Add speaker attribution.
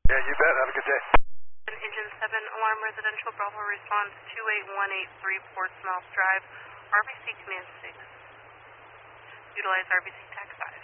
Speaker 1: Yeah, you bet. Have a good day.
Speaker 2: Engine 7, Alarm Residential, Bravo response 28183 Portsmouth Drive, RBC Command 6. Utilize RBC TAC 5.